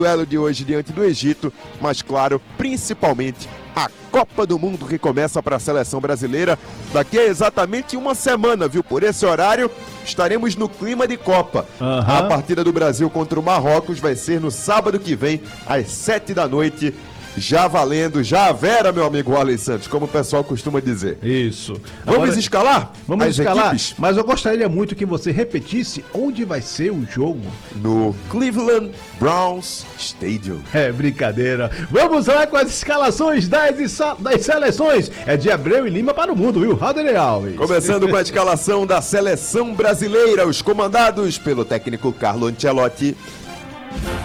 duelo de hoje diante do Egito, mas claro, principalmente a Copa do Mundo que começa para a seleção brasileira daqui a exatamente uma semana, viu? Por esse horário estaremos no clima de Copa. A partida do Brasil contra o Marrocos vai ser no sábado que vem, às 7h, já valendo, já a Vera, meu amigo Wallace Santos, como o pessoal costuma dizer. Isso. Vamos escalar? Vamos escalar, equipes? mas eu gostaria muito que você repetisse onde vai ser o jogo. No Cleveland Browns Stadium. É brincadeira. Vamos lá com as escalações das seleções. É de Abreu e Lima para o mundo, viu? Rader Alves. Começando com a escalação da seleção brasileira, os comandados pelo técnico Carlo Ancelotti.